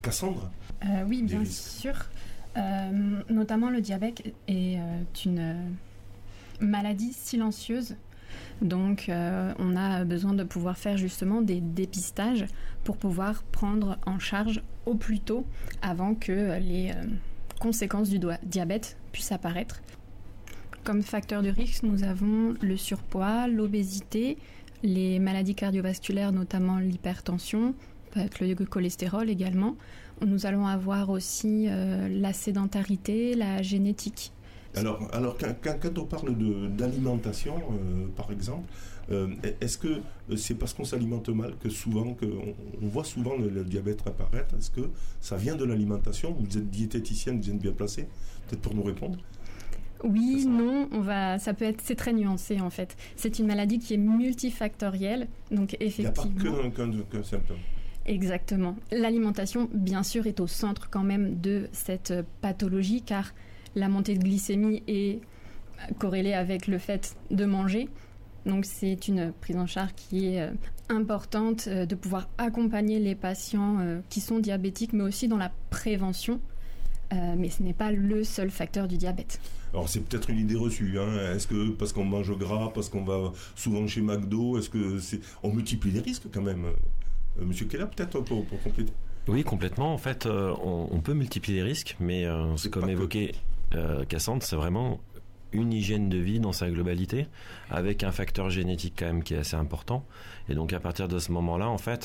Cassandre? Oui, bien sûr. Notamment le diabète est une maladie silencieuse. Donc on a besoin de pouvoir faire justement des dépistages pour pouvoir prendre en charge au plus tôt avant que les conséquences du diabète puissent apparaître. Comme facteur de risque, nous avons le surpoids, l'obésité, les maladies cardiovasculaires, notamment l'hypertension, peut être le cholestérol également. Nous allons avoir aussi la sédentarité, la génétique. Alors quand on parle d'alimentation, par exemple, est-ce que c'est parce qu'on s'alimente mal que souvent, on voit souvent le diabète apparaître? Est-ce que ça vient de l'alimentation? Vous êtes diététicienne, vous êtes bien placée, peut-être pour nous répondre? Oui, non, c'est très nuancé en fait. C'est une maladie qui est multifactorielle, donc effectivement. Il n'y a pas qu'un symptôme. Exactement. L'alimentation, bien sûr, est au centre quand même de cette pathologie, car la montée de glycémie est corrélée avec le fait de manger. Donc c'est une prise en charge qui est importante, de pouvoir accompagner les patients qui sont diabétiques, mais aussi dans la prévention. Mais ce n'est pas le seul facteur du diabète. Alors c'est peut-être une idée reçue, hein. Est-ce que parce qu'on mange gras, parce qu'on va souvent chez McDo, est-ce que on multiplie les risques quand même? Monsieur Keller, peut-être pour compléter. Oui, complètement. En fait, on peut multiplier les risques, mais c'est comme évoqué Cassandre, c'est vraiment une hygiène de vie dans sa globalité, avec un facteur génétique quand même qui est assez important. Et donc à partir de ce moment-là, en fait,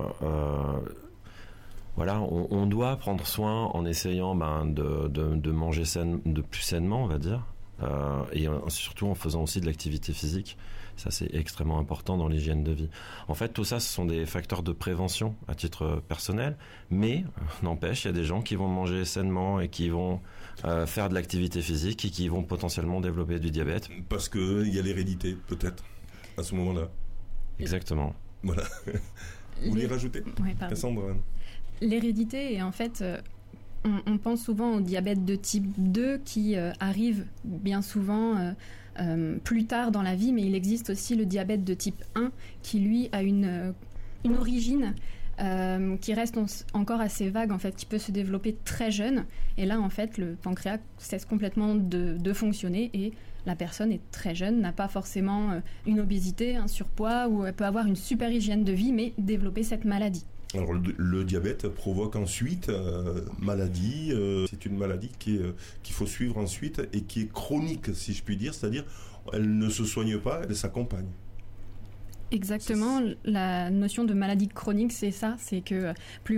voilà, on doit prendre soin en essayant de manger de plus sainement, on va dire. Et surtout en faisant aussi de l'activité physique. Ça, c'est extrêmement important dans l'hygiène de vie. En fait, tout ça, ce sont des facteurs de prévention à titre personnel, mais n'empêche, il y a des gens qui vont manger sainement et qui vont faire de l'activité physique et qui vont potentiellement développer du diabète. Parce qu'il y a l'hérédité, peut-être, à ce moment-là. Exactement. Voilà. Vous voulez rajouter? Oui, pardon. Cassandre? L'hérédité est en fait... On pense souvent au diabète de type 2 qui arrive bien souvent plus tard dans la vie, mais il existe aussi le diabète de type 1 qui lui a une origine qui reste encore assez vague en fait, qui peut se développer très jeune. Et là en fait le pancréas cesse complètement de fonctionner et la personne est très jeune, n'a pas forcément une obésité, un surpoids, ou elle peut avoir une super hygiène de vie mais développer cette maladie. Alors le diabète provoque ensuite maladie. C'est une maladie qu'il faut suivre ensuite et qui est chronique, si je puis dire, c'est-à-dire elle ne se soigne pas, elle s'accompagne. Exactement, la notion de maladie chronique, c'est ça, c'est que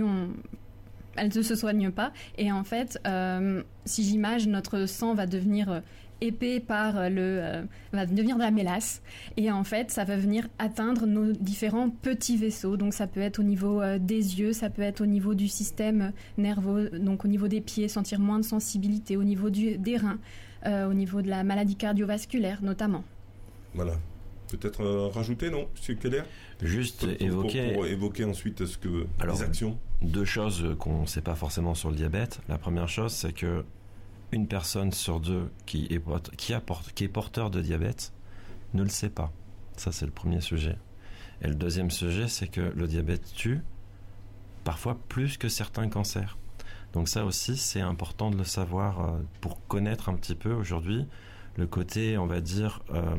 elle ne se soigne pas et en fait, si j'imagine, notre sang va devenir épais va devenir de la mélasse et en fait ça va venir atteindre nos différents petits vaisseaux, donc ça peut être au niveau des yeux, ça peut être au niveau du système nerveux, donc au niveau des pieds, sentir moins de sensibilité, au niveau des reins, au niveau de la maladie cardiovasculaire notamment. Voilà. Peut-être rajouter, non, M. Keller? Juste évoquer... Pour évoquer ensuite les actions. Deux choses qu'on ne sait pas forcément sur le diabète. La première chose, c'est que une personne sur deux qui est porteur de diabète ne le sait pas. Ça, c'est le premier sujet. Et le deuxième sujet, c'est que le diabète tue parfois plus que certains cancers. Donc ça aussi, c'est important de le savoir pour connaître un petit peu aujourd'hui le côté, on va dire...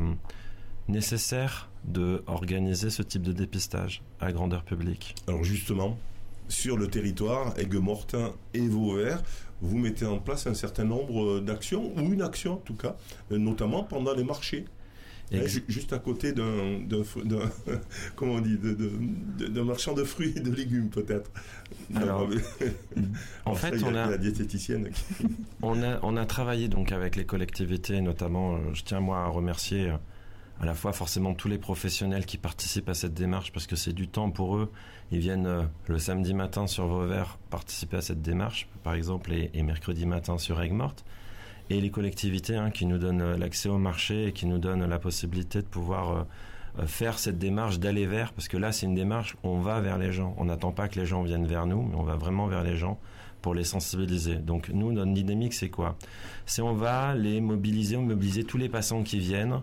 nécessaire de organiser ce type de dépistage à grandeur publique. Alors justement, sur le territoire Aigues-Mortes et Vauvert, vous mettez en place un certain nombre d'actions, ou une action en tout cas, notamment pendant les marchés. Juste à côté d'un comment on dit, d'un marchand de fruits et de légumes peut-être. Alors, en fait, on a la diététicienne. On a travaillé donc avec les collectivités, notamment. Je tiens moi à remercier à la fois forcément tous les professionnels qui participent à cette démarche parce que c'est du temps pour eux. Ils viennent le samedi matin sur Vauvert participer à cette démarche, par exemple, et mercredi matin sur Aigues-Mortes. Et les collectivités qui nous donnent l'accès au marché et qui nous donnent la possibilité de pouvoir faire cette démarche d'aller vers, parce que là c'est une démarche, on va vers les gens. On n'attend pas que les gens viennent vers nous, mais on va vraiment vers les gens pour les sensibiliser. Donc nous, notre dynamique, c'est quoi? C'est on va mobiliser tous les passants qui viennent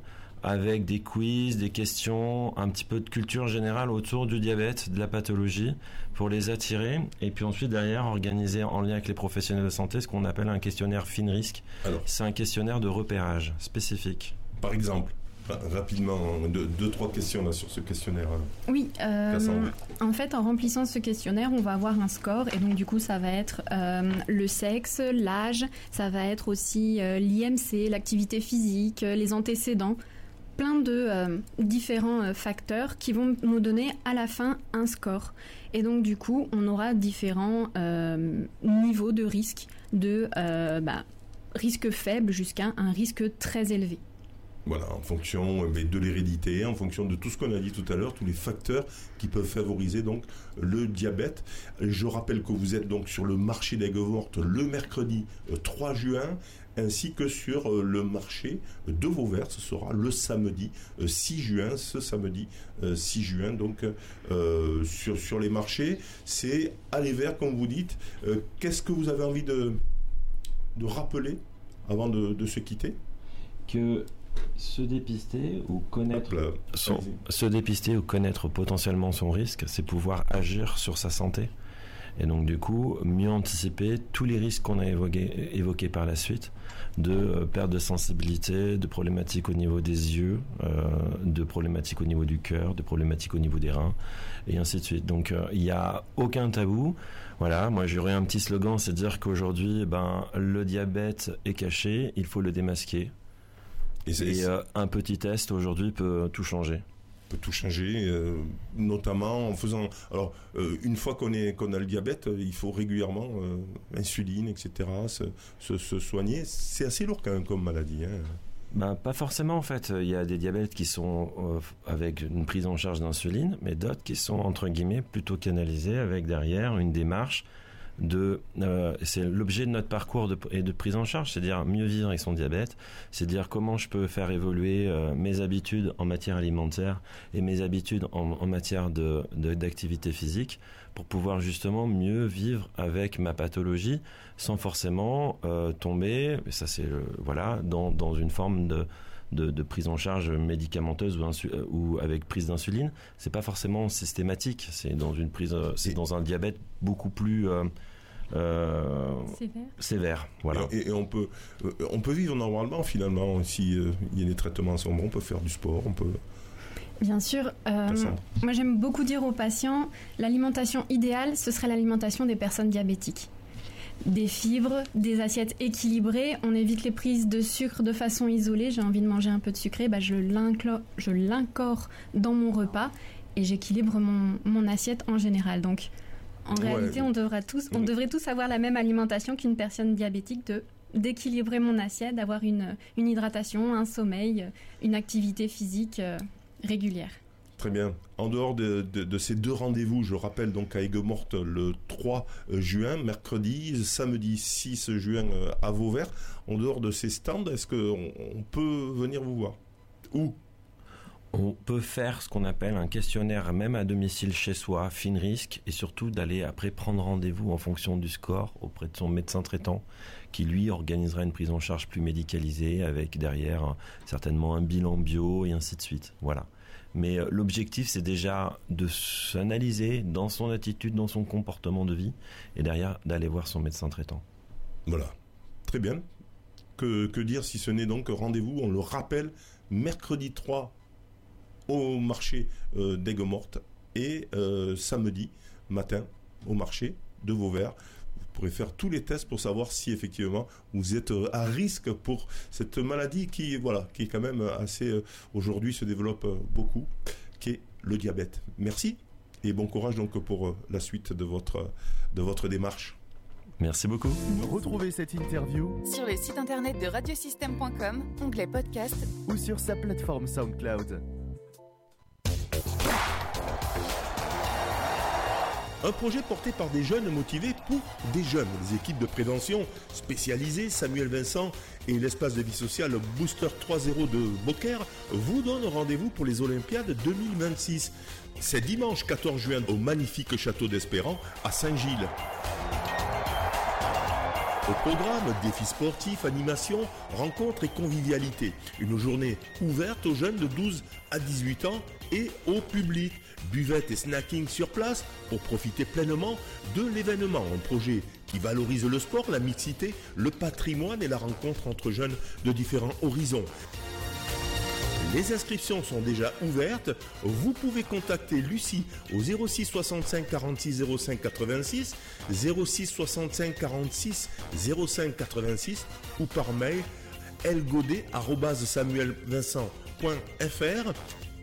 avec des quiz, des questions, un petit peu de culture générale autour du diabète, de la pathologie, pour les attirer. Et puis ensuite, derrière, organiser en lien avec les professionnels de santé ce qu'on appelle un questionnaire FINRISC. Alors, c'est un questionnaire de repérage spécifique. Par exemple, rapidement, 2-3 questions là, sur ce questionnaire. Oui, en fait, en remplissant ce questionnaire, on va avoir un score. Et donc, du coup, ça va être le sexe, l'âge, ça va être aussi l'IMC, l'activité physique, les antécédents. Plein de différents facteurs qui vont nous donner à la fin un score. Et donc du coup, on aura différents niveaux de risque, de risque faible jusqu'à un risque très élevé. Voilà, en fonction de l'hérédité, en fonction de tout ce qu'on a dit tout à l'heure, tous les facteurs qui peuvent favoriser donc le diabète. Je rappelle que vous êtes donc sur le marché d'Aigues-Mortes le mercredi 3 juin, ainsi que sur le marché de Vauvert, ce sera le samedi 6 juin, ce samedi 6 juin, donc sur les marchés, c'est aller vers, comme vous dites. Qu'est-ce que vous avez envie de rappeler avant de se quitter ? Que se dépister ou connaître potentiellement son risque, c'est pouvoir agir sur sa santé. Et donc du coup, mieux anticiper tous les risques qu'on a évoqués par la suite, de perte de sensibilité, de problématiques au niveau des yeux, de problématiques au niveau du cœur, de problématiques au niveau des reins, et ainsi de suite. Donc il n'y a aucun tabou. Voilà, moi j'aurais un petit slogan, c'est de dire qu'aujourd'hui, le diabète est caché, il faut le démasquer. Et un petit test aujourd'hui peut tout changer. Peut tout changer, notamment en faisant... Alors, une fois qu'on a le diabète, il faut régulièrement insuline, etc., se soigner. C'est assez lourd quand même comme maladie. Pas forcément en fait. Il y a des diabètes qui sont avec une prise en charge d'insuline, mais d'autres qui sont entre guillemets plutôt canalisés avec derrière une démarche c'est l'objet de notre parcours de prise en charge, c'est-à-dire mieux vivre avec son diabète, c'est dire comment je peux faire évoluer mes habitudes en matière alimentaire et mes habitudes en matière d'activité physique pour pouvoir justement mieux vivre avec ma pathologie sans forcément tomber, ça c'est dans une forme de prise en charge médicamenteuse ou avec prise d'insuline. C'est pas forcément systématique, c'est dans un diabète beaucoup plus sévère. Voilà. Et on peut vivre normalement finalement si il y a des traitements sombres, on peut faire du sport, on peut... Bien sûr. Moi, j'aime beaucoup dire aux patients, l'alimentation idéale, ce serait l'alimentation des personnes diabétiques. Des fibres, des assiettes équilibrées, on évite les prises de sucre de façon isolée. J'ai envie de manger un peu de sucré, je l'incore dans mon repas et j'équilibre mon assiette en général. Donc, en réalité, on devrait tous avoir la même alimentation qu'une personne diabétique, d'équilibrer mon assiette, d'avoir une hydratation, un sommeil, une activité physique régulière. Très bien. En dehors de ces deux rendez-vous, je rappelle donc à Aigues-Mortes le 3 juin, mercredi, samedi 6 juin à Vauvert. En dehors de ces stands, est-ce qu'on peut venir vous voir ? Où ? On peut faire ce qu'on appelle un questionnaire même à domicile chez soi, FINRISC, et surtout d'aller après prendre rendez-vous en fonction du score auprès de son médecin traitant qui lui organisera une prise en charge plus médicalisée avec derrière certainement un bilan bio et ainsi de suite. Voilà. Mais l'objectif, c'est déjà de s'analyser dans son attitude, dans son comportement de vie, et derrière d'aller voir son médecin traitant. Voilà, très bien. Que dire si ce n'est donc rendez-vous, on le rappelle, mercredi 3 au marché d'Aigues-Mortes et samedi matin au marché de Vauvert. Vous pourrez faire tous les tests pour savoir si effectivement vous êtes à risque pour cette maladie qui est quand même assez aujourd'hui se développe beaucoup, qui est le diabète. Merci et bon courage donc pour la suite de votre démarche. Merci beaucoup. Retrouvez cette interview sur le site internet de radiosystème.com, onglet podcast ou sur sa plateforme SoundCloud. Un projet porté par des jeunes motivés pour des jeunes. Les équipes de prévention spécialisées, Samuel Vincent et l'espace de vie sociale Booster 3.0 de Beaucaire vous donnent rendez-vous pour les Olympiades 2026. C'est dimanche 14 juin au magnifique château d'Espérance à Saint-Gilles. Au programme, défis sportifs, animations, rencontres et convivialité. Une journée ouverte aux jeunes de 12 à 18 ans et au public. Buvette et snacking sur place pour profiter pleinement de l'événement. Un projet qui valorise le sport, la mixité, le patrimoine et la rencontre entre jeunes de différents horizons. Les inscriptions sont déjà ouvertes. Vous pouvez contacter Lucie au 06 65 46 05 86, 06 65 46 05 86 ou par mail elgodet@samuelvincent.fr.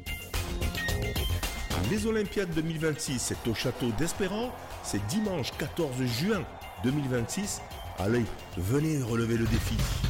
Les Olympiades 2026, c'est au château d'Espérance. C'est dimanche 14 juin 2026. Allez, venez relever le défi.